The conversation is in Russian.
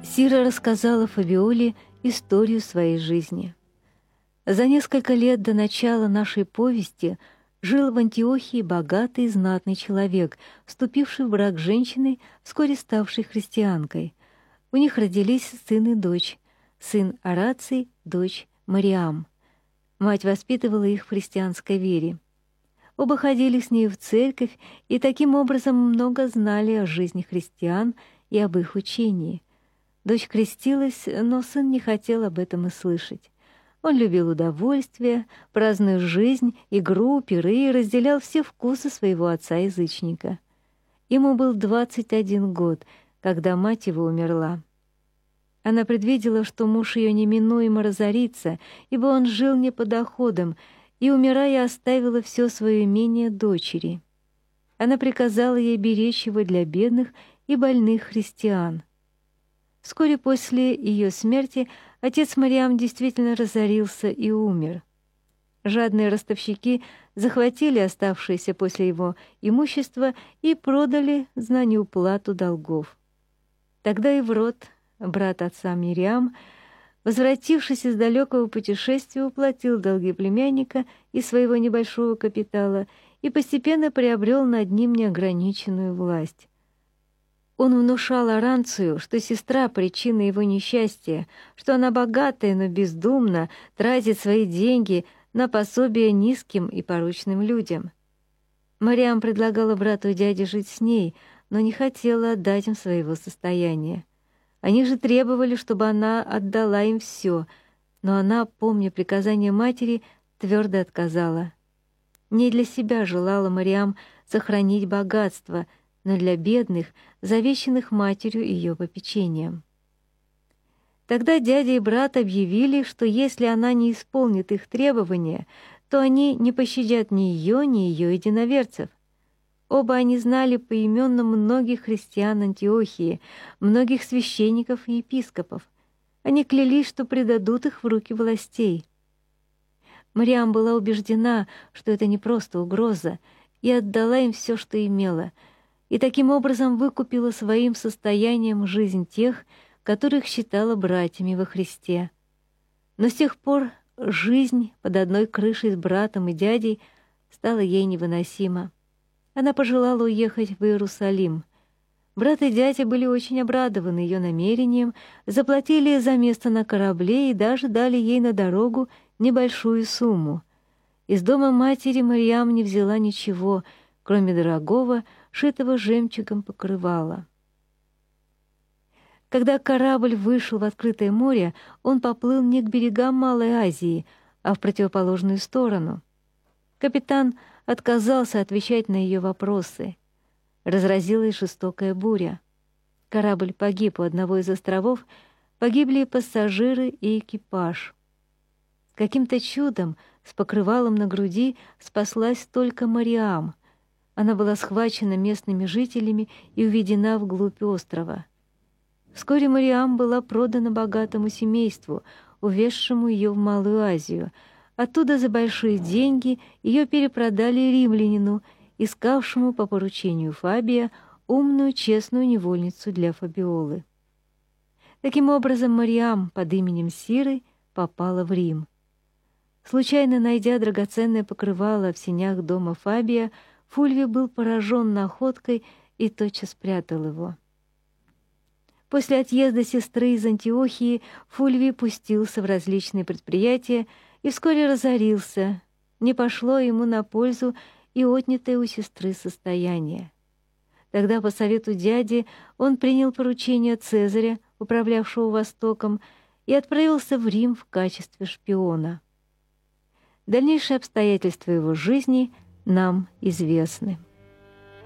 Сира рассказала Фабиоле историю своей жизни. За несколько лет до начала нашей повести жил в Антиохии богатый и знатный человек, вступивший в брак с женщиной, вскоре ставшей христианкой. У них родились сын и дочь, сын Ораций, дочь Мариам. Мать воспитывала их в христианской вере. Оба ходили с ней в церковь и таким образом много знали о жизни христиан и об их учении. Дочь крестилась, но сын не хотел об этом и слышать. Он любил удовольствие, праздную жизнь, игру, пиры и разделял все вкусы своего отца-язычника. Ему был 21 год, когда мать его умерла. Она предвидела, что муж ее неминуемо разорится, ибо он жил не по доходам, и, умирая, оставила все свое имение дочери. Она приказала ей беречь его для бедных и больных христиан. Вскоре после ее смерти отец Мариам действительно разорился и умер. Жадные ростовщики захватили оставшееся после его имущество и продали за неуплату долгов. Тогда Иврот, брат отца Мириам, возвратившись из далекого путешествия, уплатил долги племянника из своего небольшого капитала и постепенно приобрел над ним неограниченную власть. Он внушал Оранцию, что сестра — причина его несчастья, что она богатая, но бездумно тратит свои деньги на пособие низким и порочным людям. Мариам предлагала брату и дяде жить с ней, но не хотела отдать им своего состояния. Они же требовали, чтобы она отдала им все, но она, помня приказание матери, твердо отказала. Не для себя желала Мариам сохранить богатство, но для бедных, завещанных матерью ее попечением. Тогда дядя и брат объявили, что если она не исполнит их требования, то они не пощадят ни ее единоверцев. Оба они знали поименно многих христиан Антиохии, многих священников и епископов. Они клялись, что предадут их в руки властей. Мариам была убеждена, что это не просто угроза, и отдала им все, что имела, и таким образом выкупила своим состоянием жизнь тех, которых считала братьями во Христе. Но с тех пор жизнь под одной крышей с братом и дядей стала ей невыносима. Она пожелала уехать в Иерусалим. Брат и дядя были очень обрадованы ее намерением, заплатили за место на корабле и даже дали ей на дорогу небольшую сумму. Из дома матери Мариам не взяла ничего, кроме дорогого, шитого жемчугом покрывала. Когда корабль вышел в открытое море, он поплыл не к берегам Малой Азии, а в противоположную сторону. Капитан отказался отвечать на ее вопросы. Разразилась жестокая буря. Корабль погиб у одного из островов, погибли пассажиры и экипаж. Каким-то чудом с покрывалом на груди спаслась только Мариам. Она была схвачена местными жителями и уведена вглубь острова. Вскоре Мариам была продана богатому семейству, увезшему ее в Малую Азию. Оттуда за большие деньги ее перепродали римлянину, искавшему по поручению Фабия умную, честную невольницу для Фабиолы. Таким образом, Мариам под именем Сиры попала в Рим. Случайно найдя драгоценное покрывало в сенях дома Фабия, Фульвий был поражен находкой и тотчас спрятал его. После отъезда сестры из Антиохии Фульвий пустился в различные предприятия и вскоре разорился. Не пошло ему на пользу и отнятое у сестры состояние. Тогда по совету дяди он принял поручение Цезаря, управлявшего Востоком, и отправился в Рим в качестве шпиона. Дальнейшие обстоятельства его жизни нам известны.